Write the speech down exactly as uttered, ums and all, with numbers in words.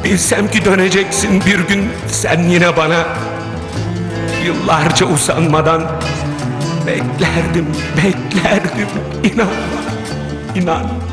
Bilsem ki döneceksin bir gün sen yine bana. Yıllarca usanmadan beklerdim, beklerdim. İnan bana, inan.